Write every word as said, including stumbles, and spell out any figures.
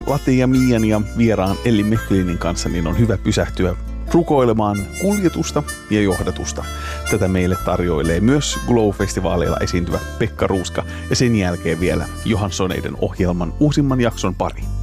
Latin ja Mian ja vieraan Elli Mecklinin kanssa niin on hyvä pysähtyä rukoilemaan kuljetusta ja johdatusta. Tätä meille tarjoilee myös Glow-festivaaleilla esiintyvä Pekka Ruuska ja sen jälkeen vielä Johanssoneiden ohjelman uusimman jakson pari.